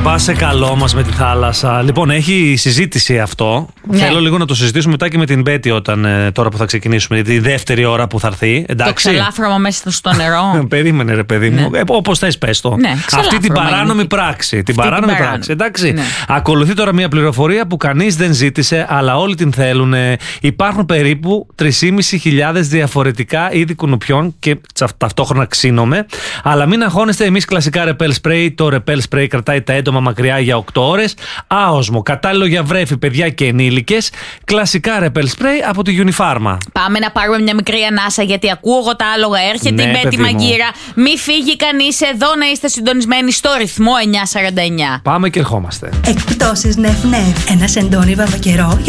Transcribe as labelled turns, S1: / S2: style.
S1: πας σε καλό μας με τη θάλασσα. Λοιπόν, έχει συζήτηση αυτό.
S2: Ναι.
S1: Θέλω λίγο να το συζητήσουμε μετά και με την Μπέτη τώρα που θα ξεκινήσουμε. Τη δεύτερη ώρα που θα έρθει. Εντάξει.
S2: Το ξελάφρωμα μέσα στο νερό.
S1: Περίμενε, ρε παιδί μου. Όπως θες, πες το.
S2: Ναι,
S1: αυτή την παράνομη πράξη. Την παράνομη πράξη. Εντάξει. Ναι. Ακολουθεί τώρα μια πληροφορία που κανείς δεν ζήτησε, αλλά όλοι την θέλουν. Υπάρχουν περίπου 3.500 διαφορετικά είδη κουνουπιών και ταυτόχρονα ξύνομαι. Αλλά μην αγχώνεστε, εμείς κλασικά Repel Spray. Το Repel Spray κρατάει τα έντομα μακριά για 8 ώρες. Άοσμο, κατάλληλο για βρέφη, παιδιά και ενήλικες. Κλασικά Repel Spray από τη Unifarma.
S2: Πάμε να πάρουμε μια μικρή ανάσα, γιατί ακούω εγώ τα άλογα. Έρχεται η Μπέτη Μαγκύρα. Μη φύγει κανείς εδώ, να είστε συντονισμένοι στο ρυθμό 949.
S1: Πάμε και ερχόμαστε.
S3: Εκπτώσεις νεφ-νεφ. Ένα σεντόνι βαμβακερό